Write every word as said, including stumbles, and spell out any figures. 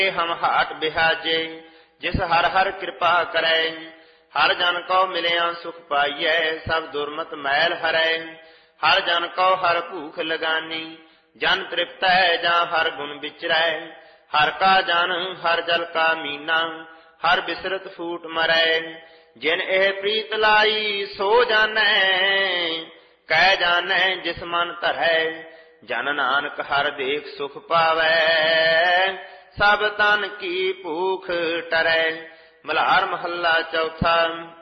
ਹਮ hot ਬਿਹਾਜੇ ਜਿਸ ਹਰ ਹਰ ਕਿਰਪਾ ਕਰੈ। ਹਰ ਜਨ ਕਉ ਮਿਲਿਆ ਸੁਖ ਪਾਈਐ ਸਭ ਦੁਰਮਤ ਮੈਲ ਹਰੈ। ਹਰ ਜਨ ਕਉ ਹਰ ਭੂਖ ਲਗਾਨੀ ਜਨ ਤ੍ਰਿਪਤੈ ਜਾਂ ਹਰ ਗੁਣ ਵਿਚਰੈ। ਹਰ ਕਾ ਜਨ ਹਰ ਜਲ ਕਾ ਮੀਨਾ ਹਰ ਬਿਸਰਤ ਫੂਟ ਮਰੈ। ਜਿਨ ਇਹ ਪ੍ਰੀਤ ਲਾਈ ਸੋ ਜਾਣੈ ਕਹਿ ਜਾਣੈ ਜਿਸ ਮਨ ਧਰੈ। ਜਨ ਨਾਨਕ ਹਰ ਦੇਖ ਸੁਖ ਪਾਵੈ ਸਭ ਤਨ ਕੀ ਭੂਖ ਟਰੈ। ਮਲਹਾਰ ਮਹੱਲਾ ਚੌਥਾ।